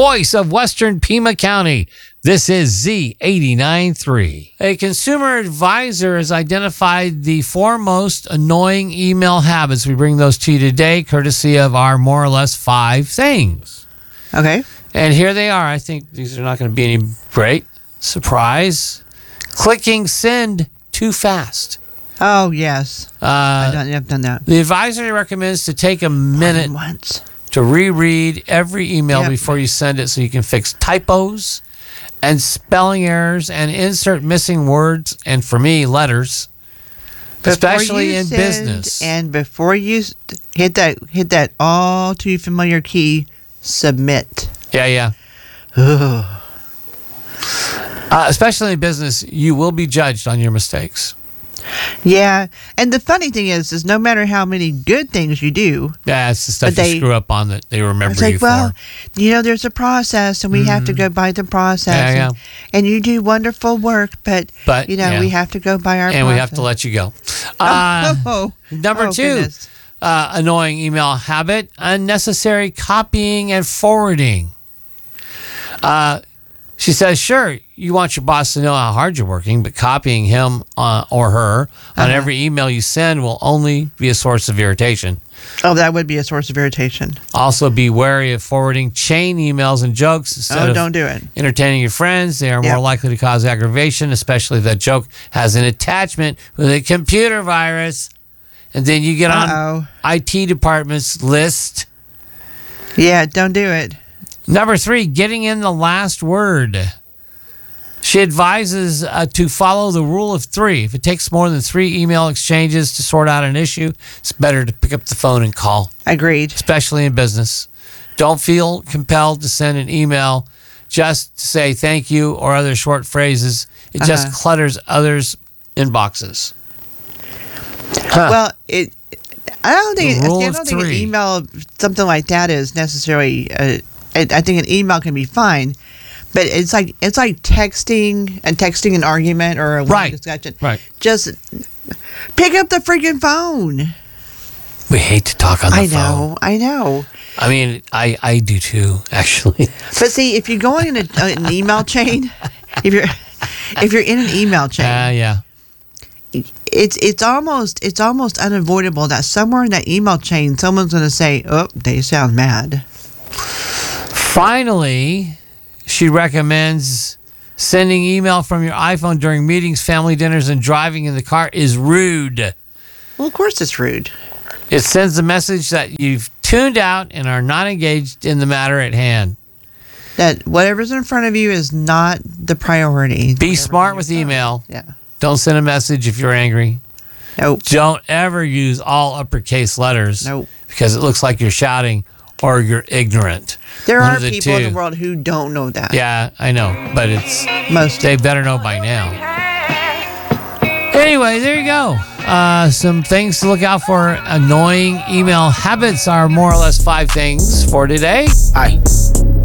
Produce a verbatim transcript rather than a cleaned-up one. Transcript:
voice of Western Pima County. This is Z eighty-nine point three. A consumer advisor has identified the four most annoying email habits. We bring those to you today, courtesy of our more or less five things. Okay. And here they are. I think these are not going to be any great surprise. Clicking send too fast. Oh, yes. Uh, I've, done, I've done that. The advisor recommends to take a minute Once. to reread every email Yep. before you send it so you can fix typos and spelling errors and insert missing words and, for me, letters, Before especially you in send business. And before you s- hit that hit that all too familiar key, submit. Yeah, yeah. Ugh. Uh, especially in business, you will be judged on your mistakes. Yeah, and the funny thing is, is no matter how many good things you do, Yeah, it's the stuff But they- you screw up on that they remember it's you like, well, for. you know, there's a process, and we have to go by the process. Yeah, yeah. And, and you do wonderful work, but, But, you know, yeah. we have to go by our And process. we have to let you go. Uh, oh, Number oh, two, goodness. uh, annoying email habit, unnecessary copying and forwarding. Uh, she says, sure, you want your boss to know how hard you're working, but copying him uh, or her on Uh-huh. every email you send will only be a source of irritation. Oh, that would be a source of irritation. Also, be wary of forwarding chain emails and jokes instead Oh, of don't do it. entertaining your friends. They are Yep. more likely to cause aggravation, especially if that joke has an attachment with a computer virus. And then you get on Uh-oh. I T department's list. Yeah, don't do it. Number three, getting in the last word. She advises uh, to follow the rule of three. If it takes more than three email exchanges to sort out an issue, it's better to pick up the phone and call, Agreed. especially in business. Don't feel compelled to send an email just to say thank you or other short phrases. It just Uh-huh. clutters others' inboxes. Huh. Well, it. I don't think. The rule see, I of don't think an three. email, something like that, is necessarily. Uh, I, I think an email can be fine, but it's like it's like texting and texting an argument or a long Right. discussion. Right. Just pick up the freaking phone. We hate to talk on the I phone. know. I know. I mean, I, I do too, actually. But see, if you're going in a, an email chain, if you're if you're in an email chain, Ah, yeah. it's it's almost it's almost unavoidable that somewhere in that email chain someone's going to say, "Oh, they sound mad." Finally, she recommends sending email from your iPhone during meetings, family dinners, and driving in the car is rude. Well, of course it's rude. It sends a message that you've tuned out and are not engaged in the matter at hand. That whatever's in front of you is not the priority. Be Whatever's smart on with your phone. email. Yeah. Don't send a message if you're angry. Nope. Don't ever use all uppercase letters Nope. because it looks like you're shouting or you're ignorant. There One are of the people in two. the world who don't know that. Yeah, I know, but it's Most. they better know by now. Anyway, there you go. Uh, some things to look out for. Annoying email habits are more or less five things for today. Aye.